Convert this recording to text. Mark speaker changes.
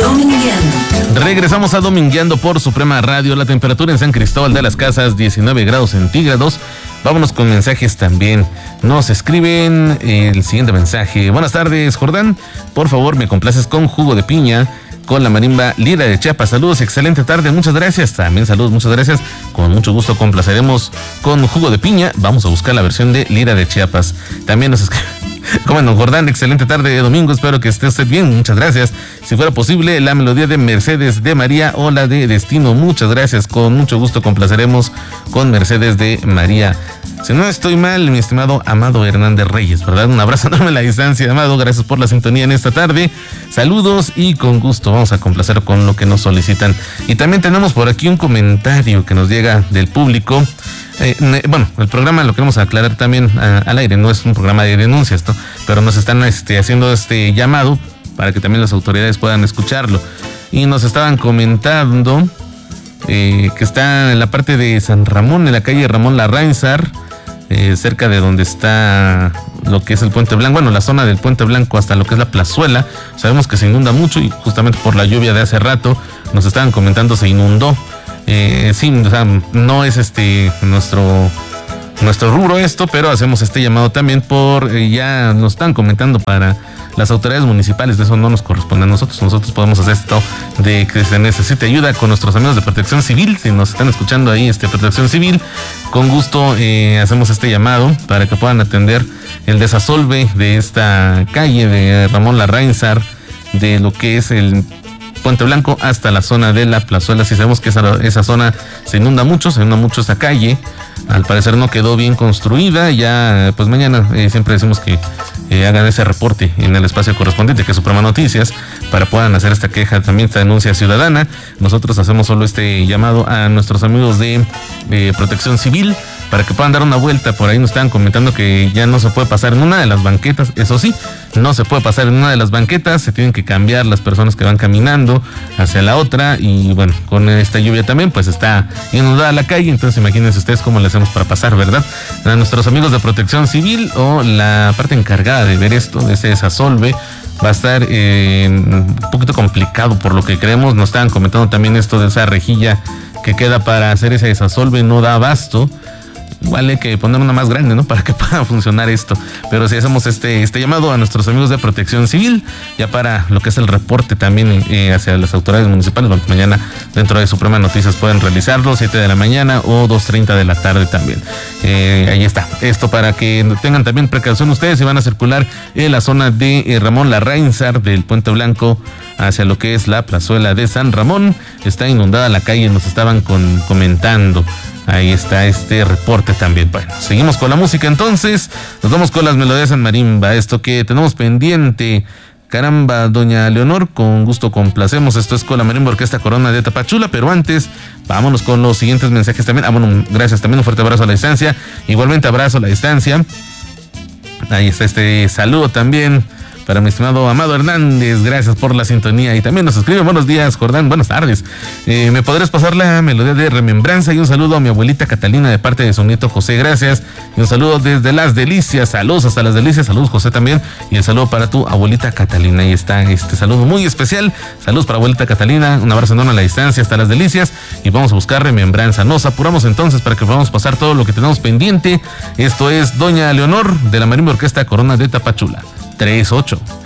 Speaker 1: Domingueando.
Speaker 2: Regresamos a Domingueando por Suprema Radio. La temperatura en San Cristóbal de las Casas, 19 grados centígrados. Vámonos con mensajes también. Nos escriben el siguiente mensaje. Buenas tardes, Jordán. Por favor, me complaces con jugo de piña con la marimba Lira de Chiapas. Saludos, excelente tarde, muchas gracias. También saludos, muchas gracias. Con mucho gusto complaceremos con jugo de piña. Vamos a buscar la versión de Lira de Chiapas. También nos escriben. Como no, Jordán, excelente tarde de domingo, espero que esté usted bien, muchas gracias. Si fuera posible, la melodía de Mercedes de María o la de Destino, muchas gracias. Con mucho gusto complaceremos con Mercedes de María. Si no estoy mal, mi estimado Amado Hernández Reyes, ¿verdad? Un abrazo enorme a la distancia, Amado, gracias por la sintonía en esta tarde. Saludos y con gusto vamos a complacer con lo que nos solicitan. Y también tenemos por aquí un comentario que nos llega del público. Bueno, el programa lo queremos aclarar también al aire, no es un programa de denuncias, ¿no? Pero nos están haciendo este llamado para que también las autoridades puedan escucharlo. Y nos estaban comentando que está en la parte de San Ramón, en la calle Ramón Larrainzar, cerca de donde está lo que es el Puente Blanco, bueno, la zona del Puente Blanco hasta lo que es la Plazuela. Sabemos que se inunda mucho y justamente por la lluvia de hace rato nos estaban comentando se inundó. Sí, o sea, no es nuestro rubro esto, pero hacemos este llamado también ya nos están comentando para las autoridades municipales, de eso no nos corresponde a nosotros podemos hacer esto de que se necesite ayuda con nuestros amigos de Protección Civil. Si nos están escuchando ahí, Protección Civil, con gusto hacemos este llamado para que puedan atender el desasolve de esta calle de Ramón Larrainzar, de lo que es el Puente Blanco hasta la zona de la Plazuela. Si sabemos que esa zona se inunda mucho esa calle. Al parecer no quedó bien construida. Ya, pues mañana siempre decimos que hagan ese reporte en el espacio correspondiente, que es Suprema Noticias, para puedan hacer esta queja, también esta denuncia ciudadana. Nosotros hacemos solo este llamado a nuestros amigos de Protección Civil para que puedan dar una vuelta. Por ahí nos estaban comentando que ya no se puede pasar en una de las banquetas. Eso sí, no se puede pasar en una de las banquetas, se tienen que cambiar las personas que van caminando hacia la otra. Y bueno, con esta lluvia también pues está inundada la calle, entonces imagínense ustedes cómo le hacemos para pasar, ¿verdad? A nuestros amigos de Protección Civil o la parte encargada de ver esto, de ese desasolve, va a estar un poquito complicado por lo que creemos. Nos estaban comentando también esto de esa rejilla que queda para hacer ese desasolve, no da abasto. Igual hay que poner una más grande, ¿no? Para que pueda funcionar esto. Pero si hacemos este llamado a nuestros amigos de Protección Civil, ya para lo que es el reporte también hacia las autoridades municipales. Bueno, mañana dentro de Suprema Noticias pueden realizarlo, 7 de la mañana o 2:30 de la tarde también. Ahí está. Esto para que tengan también precaución ustedes si van a circular en la zona de Ramón Larrainzar, del Puente Blanco hacia lo que es la Plazuela de San Ramón. Está inundada la calle, nos estaban comentando. Ahí está este reporte también. Bueno, seguimos con la música entonces. Nos vamos con las melodías en marimba. Esto que tenemos pendiente. Caramba, doña Leonor, con gusto complacemos. Esto es con la Marimba Orquesta Corona de Tapachula. Pero antes, vámonos con los siguientes mensajes también. Bueno, gracias también. Un fuerte abrazo a la distancia. Igualmente abrazo a la distancia. Ahí está este saludo también para mi estimado Amado Hernández, gracias por la sintonía. Y también nos escribe: buenos días, Jordán, buenas tardes. ¿Me podrías pasar la melodía de Remembranza? Y un saludo a mi abuelita Catalina de parte de su nieto José, gracias. Y un saludo desde Las Delicias, saludos hasta Las Delicias, saludos José también. Y el saludo para tu abuelita Catalina. Ahí está este saludo muy especial. Saludos para abuelita Catalina, un abrazo enorme a la distancia hasta Las Delicias. Y vamos a buscar Remembranza. Nos apuramos entonces para que podamos pasar todo lo que tenemos pendiente. Esto es Doña Leonor de la Marimba Orquesta Corona de Tapachula. 3-8.